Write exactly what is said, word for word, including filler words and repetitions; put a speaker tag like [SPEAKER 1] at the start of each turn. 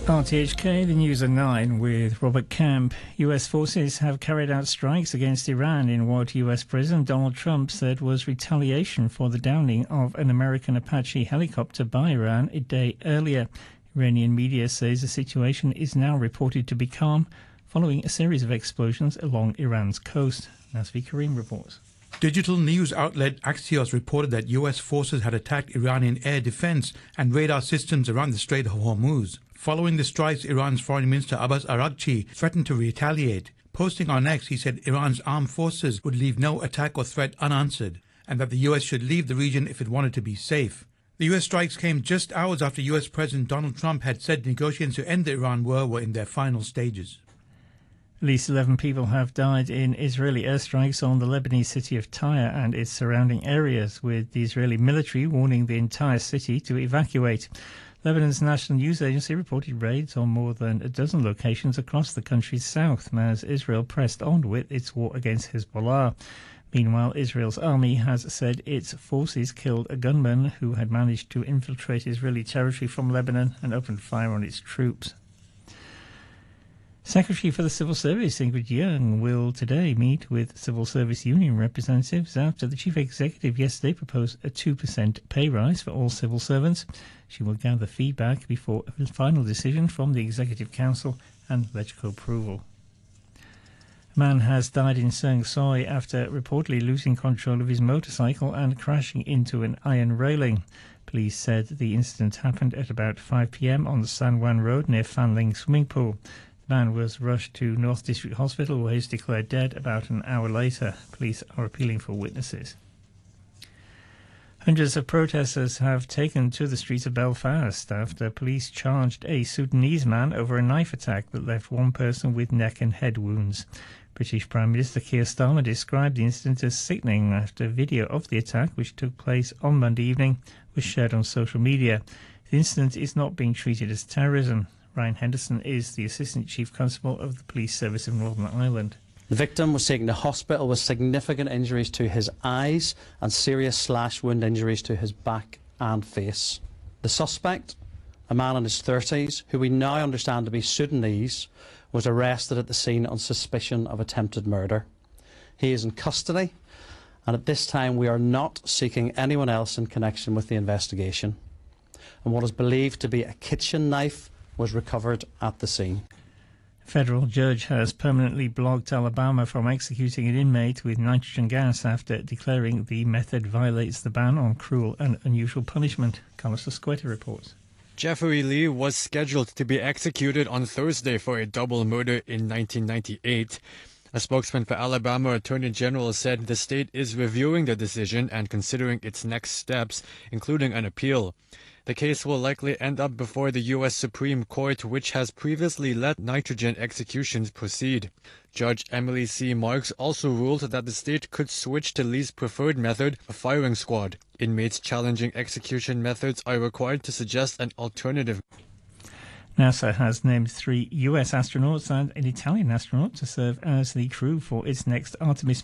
[SPEAKER 1] R T H K, the news at nine with Robert Camp. U S forces have carried out strikes against Iran in what U S President Donald Trump said was retaliation for the downing of an American Apache helicopter by Iran a day earlier. Iranian media says the situation is now reported to be calm following a series of explosions along Iran's coast. Nasvi Karim reports.
[SPEAKER 2] Digital news outlet Axios reported that U S forces had attacked Iranian air defense and radar systems around the Strait of Hormuz. Following the strikes, Iran's Foreign Minister Abbas Araghchi threatened to retaliate. Posting on X, he said Iran's armed forces would leave no attack or threat unanswered, and that the U S should leave the region if it wanted to be safe. The U S strikes came just hours after U S President Donald Trump had said negotiations to end the Iran war were in their final stages.
[SPEAKER 1] At least eleven people have died in Israeli airstrikes on the Lebanese city of Tyre and its surrounding areas, with the Israeli military warning the entire city to evacuate. Lebanon's national news agency reported raids on more than a dozen locations across the country's south as Israel pressed on with its war against Hezbollah. Meanwhile, Israel's army has said its forces killed a gunman who had managed to infiltrate Israeli territory from Lebanon and opened fire on its troops. Secretary for the Civil Service Ingrid Young will today meet with civil service union representatives after the chief executive yesterday proposed a two percent pay rise for all civil servants. She will gather feedback before a final decision from the Executive Council and LegCo approval. A man has died in Seung Soi after reportedly losing control of his motorcycle and crashing into an iron railing. Police said the incident happened at about five p.m. on the San Juan Road near Fanling Swimming Pool. The man was rushed to North District Hospital where he was declared dead about an hour later. Police are appealing for witnesses. Hundreds of protesters have taken to the streets of Belfast after police charged a Sudanese man over a knife attack that left one person with neck and head wounds. British Prime Minister Keir Starmer described the incident as sickening after video of the attack, which took place on Monday evening, was shared on social media. The incident is not being treated as terrorism. Ryan Henderson is the Assistant Chief Constable of the Police Service of Northern Ireland.
[SPEAKER 3] The victim was taken to hospital with significant injuries to his eyes and serious slash wound injuries to his back and face. The suspect, a man in his thirties, who we now understand to be Sudanese, was arrested at the scene on suspicion of attempted murder. He is in custody, and at this time we are not seeking anyone else in connection with the investigation. And what is believed to be a kitchen knife was recovered at the scene.
[SPEAKER 1] A federal judge has permanently blocked Alabama from executing an inmate with nitrogen gas after declaring the method violates the ban on cruel and unusual punishment. Carlos Escueta reports.
[SPEAKER 4] Jeffrey Lee was scheduled to be executed on Thursday for a double murder in nineteen ninety-eight. A spokesman for Alabama Attorney General said the state is reviewing the decision and considering its next steps, including an appeal. The case will likely end up before the U S Supreme Court, which has previously let nitrogen executions proceed. Judge Emily C. Marks also ruled that the state could switch to Lee's preferred method, a firing squad. Inmates challenging execution methods are required to suggest an alternative.
[SPEAKER 1] NASA has named three U S astronauts and an Italian astronaut to serve as the crew for its next Artemis